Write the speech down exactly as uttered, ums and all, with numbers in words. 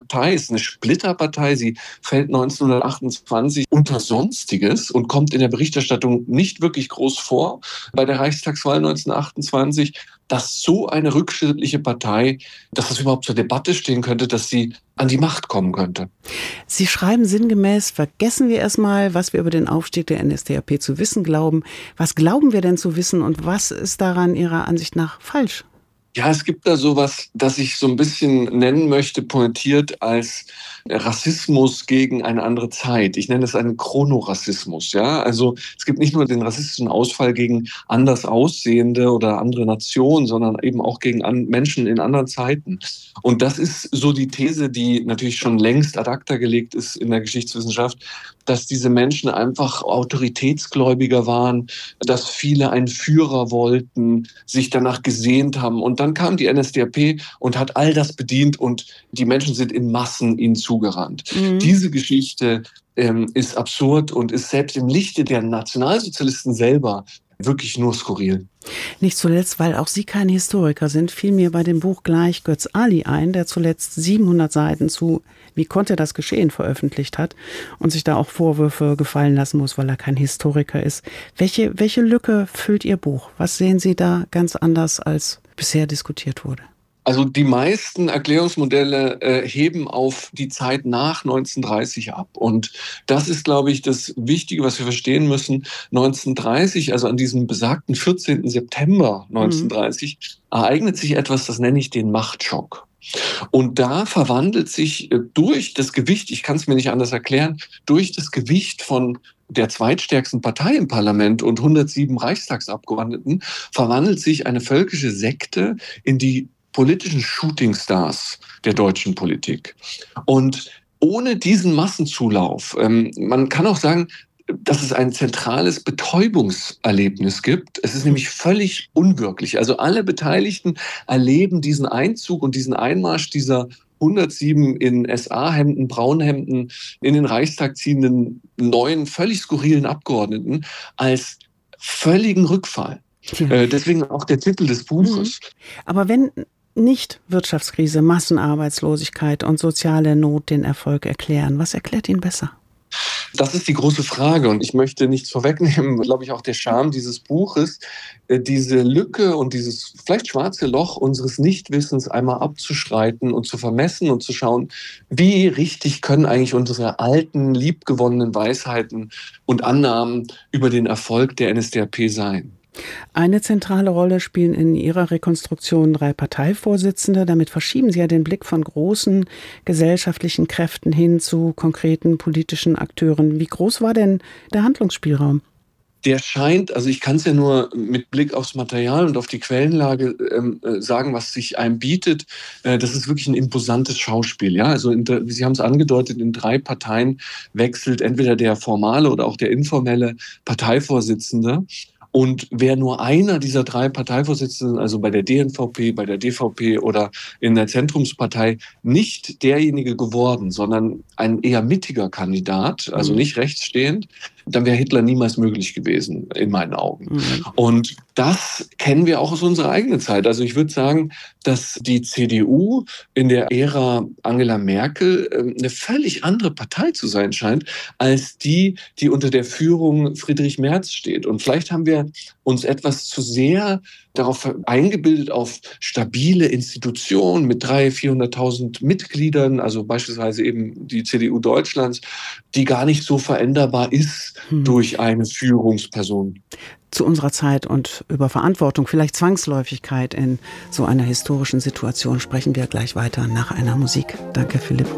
Partei, ist eine Splitterpartei. Sie fällt neunzehnhundertachtundzwanzig unter Sonstiges und kommt in der Berichterstattung nicht wirklich groß vor bei der Reichstagswahl neunzehnhundertachtundzwanzig. Dass so eine rückschrittliche Partei, dass das überhaupt zur Debatte stehen könnte, dass sie an die Macht kommen könnte. Sie schreiben sinngemäß, vergessen wir erstmal, was wir über den Aufstieg der N S D A P zu wissen glauben. Was glauben wir denn zu wissen und was ist daran Ihrer Ansicht nach falsch? Ja, es gibt da sowas, das ich so ein bisschen nennen möchte, pointiert als Rassismus gegen eine andere Zeit. Ich nenne es einen Chronorassismus. Ja, also es gibt nicht nur den rassistischen Ausfall gegen anders Aussehende oder andere Nationen, sondern eben auch gegen an Menschen in anderen Zeiten. Und das ist so die These, die natürlich schon längst ad acta gelegt ist in der Geschichtswissenschaft, dass diese Menschen einfach autoritätsgläubiger waren, dass viele einen Führer wollten, sich danach gesehnt haben. Und dann kam die N S D A P und hat all das bedient und die Menschen sind in Massen ihnen zugerannt. Mhm. Diese Geschichte ähm, ist absurd und ist selbst im Lichte der Nationalsozialisten selber wirklich nur skurril. Nicht zuletzt, weil auch Sie kein Historiker sind, fiel mir bei dem Buch gleich Götz Ali ein, der zuletzt siebenhundert Seiten zu Wie konnte das geschehen veröffentlicht hat und sich da auch Vorwürfe gefallen lassen muss, weil er kein Historiker ist. Welche, welche Lücke füllt Ihr Buch? Was sehen Sie da ganz anders, als bisher diskutiert wurde? Also die meisten Erklärungsmodelle äh, heben auf die Zeit nach neunzehnhundertdreißig ab. Und das ist, glaube ich, das Wichtige, was wir verstehen müssen. neunzehnhundertdreißig, also an diesem besagten vierzehnten September neunzehnhundertdreißig, mhm. ereignet sich etwas, das nenne ich den Machtschock. Und da verwandelt sich äh, durch das Gewicht, ich kann es mir nicht anders erklären, durch das Gewicht von der zweitstärksten Partei im Parlament und hundertsieben Reichstagsabgeordneten, verwandelt sich eine völkische Sekte in die politischen Shootingstars der deutschen Politik. Und ohne diesen Massenzulauf, ähm, man kann auch sagen, dass es ein zentrales Betäubungserlebnis gibt. Es ist nämlich völlig unwirklich. Also alle Beteiligten erleben diesen Einzug und diesen Einmarsch dieser hundertsieben in S A-Hemden, Braunhemden in den Reichstag ziehenden neuen, völlig skurrilen Abgeordneten als völligen Rückfall. Ja. Äh, deswegen auch der Titel des Buches. Aber wenn nicht Wirtschaftskrise, Massenarbeitslosigkeit und soziale Not den Erfolg erklären, was erklärt ihn besser? Das ist die große Frage und ich möchte nichts vorwegnehmen, glaube ich, auch der Charme dieses Buches, diese Lücke und dieses vielleicht schwarze Loch unseres Nichtwissens einmal abzuschreiten und zu vermessen und zu schauen, wie richtig können eigentlich unsere alten, liebgewonnenen Weisheiten und Annahmen über den Erfolg der N S D A P sein. Eine zentrale Rolle spielen in Ihrer Rekonstruktion drei Parteivorsitzende. Damit verschieben Sie ja den Blick von großen gesellschaftlichen Kräften hin zu konkreten politischen Akteuren. Wie groß war denn der Handlungsspielraum? Der scheint, also ich kann es ja nur mit Blick aufs Material und auf die Quellenlage ähm, sagen, was sich einem bietet. Äh, das ist wirklich ein imposantes Schauspiel. Ja? Also in, Sie haben es angedeutet, in drei Parteien wechselt entweder der formale oder auch der informelle Parteivorsitzende. Und wäre nur einer dieser drei Parteivorsitzenden, also bei der D N V P, bei der D V P oder in der Zentrumspartei, nicht derjenige geworden, sondern ein eher mittiger Kandidat, also nicht rechtsstehend, dann wäre Hitler niemals möglich gewesen, in meinen Augen. Mhm. Und das kennen wir auch aus unserer eigenen Zeit. Also ich würde sagen, dass die C D U in der Ära Angela Merkel eine völlig andere Partei zu sein scheint, als die, die unter der Führung Friedrich Merz steht. Und vielleicht haben wir uns etwas zu sehr darauf eingebildet, auf stabile Institutionen mit dreihunderttausend, vierhunderttausend Mitgliedern, also beispielsweise eben die C D U Deutschlands, die gar nicht so veränderbar ist hm. durch eine Führungsperson. Zu unserer Zeit und über Verantwortung, vielleicht Zwangsläufigkeit in so einer historischen Situation sprechen wir gleich weiter nach einer Musik. Danke, Philipp.